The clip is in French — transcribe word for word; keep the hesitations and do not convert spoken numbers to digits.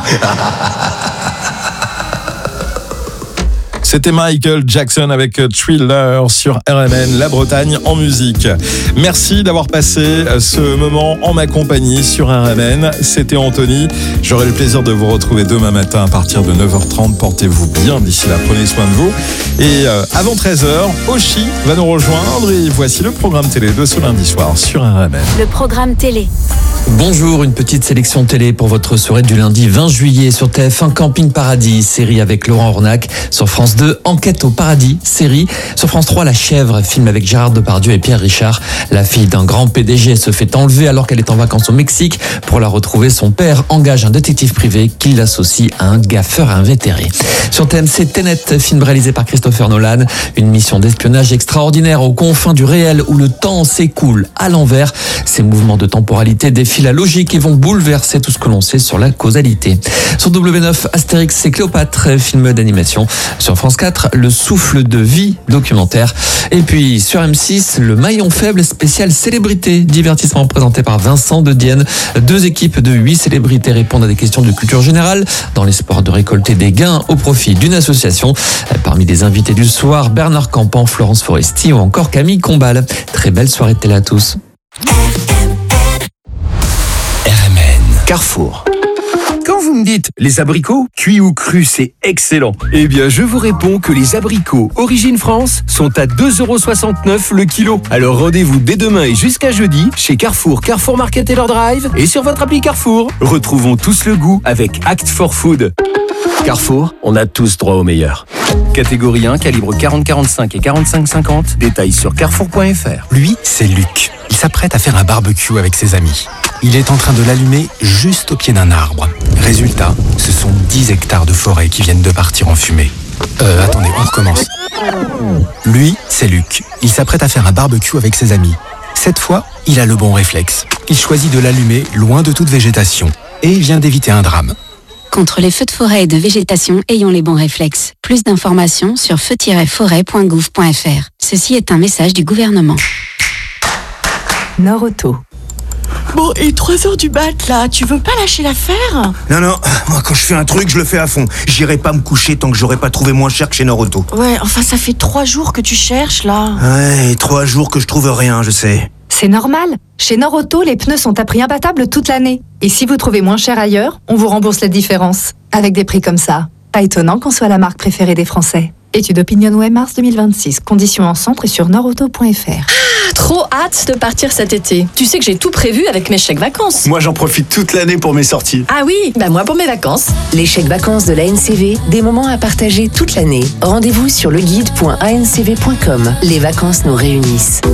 C'était Michael Jackson avec Thriller sur R M N, la Bretagne en musique. Merci d'avoir passé ce moment en ma compagnie sur R M N. C'était Anthony. J'aurai le plaisir de vous retrouver demain matin à partir de neuf heures trente. Portez-vous bien d'ici là, prenez soin de vous. Et euh, avant treize heures, Oshi va nous rejoindre et voici le programme télé de ce lundi soir sur R M N. Le programme télé. Bonjour, une petite sélection télé pour votre soirée du lundi vingt juillet sur T F un Camping Paradis, série avec Laurent Ornac. Sur France deux, Enquête au paradis, série. Sur France trois, La Chèvre, film avec Gérard Depardieu et Pierre Richard. La fille d'un grand P D G se fait enlever alors qu'elle est en vacances au Mexique. Pour la retrouver, son père engage un détective privé qui l'associe à un gaffeur invétéré. Sur T M C, Tenet, film réalisé par Christopher Nolan. Une mission d'espionnage extraordinaire aux confins du réel où le temps s'écoule à l'envers. Ces mouvements de temporalité défient la logique et vont bouleverser tout ce que l'on sait sur la causalité. Sur W neuf, Astérix et Cléopâtre, film d'animation. Sur France quatre, Le souffle de vie, documentaire. Et puis sur M six, Le maillon faible spécial célébrité, divertissement présenté par Vincent de Dienne. Deux équipes de huit célébrités répondent à des questions de culture générale dans l'espoir de récolter des gains au profit d'une association. Parmi les invités du soir, Bernard Campan, Florence Foresti ou encore Camille Combal. Très belle soirée de télé à tous. Carrefour. Quand vous me dites les abricots, cuits ou crus, c'est excellent. Eh bien, je vous réponds que les abricots Origine France sont à deux euros soixante-neuf le kilo. Alors rendez-vous dès demain et jusqu'à jeudi chez Carrefour, Carrefour Market et leur Drive et sur votre appli Carrefour. Retrouvons tous le goût avec Act for Food. Carrefour, on a tous droit au meilleur. Catégorie un, calibre quarante quarante-cinq et quarante-cinq cinquante. Détails sur carrefour point f r. Lui, c'est Luc. Il s'apprête à faire un barbecue avec ses amis. Il est en train de l'allumer juste au pied d'un arbre. Résultat, ce sont dix hectares de forêt qui viennent de partir en fumée. Euh, attendez, on recommence. Lui, c'est Luc. Il s'apprête à faire un barbecue avec ses amis. Cette fois, il a le bon réflexe. Il choisit de l'allumer loin de toute végétation. Et il vient d'éviter un drame. Contre les feux de forêt et de végétation, ayons les bons réflexes. Plus d'informations sur feu tiret forêt point gouv point f r. Ceci est un message du gouvernement. Nord-Auto. Bon, et trois heures du mat, là, tu veux pas lâcher l'affaire? Non, non, moi quand je fais un truc, je le fais à fond. J'irai pas me coucher tant que j'aurai pas trouvé moins cher que chez Nord-Auto. Ouais, enfin, ça fait trois jours que tu cherches, là. Ouais, et trois jours que je trouve rien, je sais. C'est normal. Chez Nord-Auto, les pneus sont à prix imbattable toute l'année. Et si vous trouvez moins cher ailleurs, on vous rembourse la différence. Avec des prix comme ça. Pas étonnant qu'on soit la marque préférée des Français. Étude OpinionWay mars deux mille vingt-six. Conditions en centre et sur nordauto point f r. Ah, trop hâte de partir cet été. Tu sais que j'ai tout prévu avec mes chèques vacances. Moi, j'en profite toute l'année pour mes sorties. Ah oui, bah moi pour mes vacances. Les chèques vacances de l'A N C V, des moments à partager toute l'année. Rendez-vous sur leguide point a n c v point com. Les vacances nous réunissent.